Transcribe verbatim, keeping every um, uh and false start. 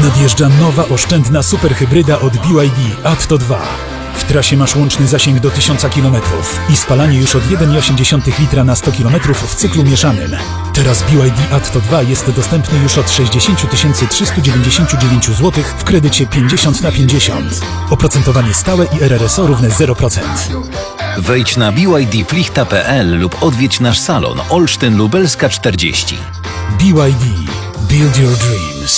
Nadjeżdża nowa oszczędna superhybryda od B Y D Atto dwa. W trasie masz łączny zasięg do tysiąca kilometrów i spalanie już od jeden przecinek osiem litra na sto kilometrów w cyklu mieszanym. Teraz B Y D Atto dwa jest dostępny już od sześćdziesiąt tysięcy trzysta dziewięćdziesiąt dziewięć złotych w kredycie pięćdziesiąt na pięćdziesiąt. Oprocentowanie stałe i R R S O równe zero procent. Wejdź na b y d plichta kropka p l lub odwiedź nasz salon Olsztyn Lubelska czterdzieści. B Y D. Build your dreams.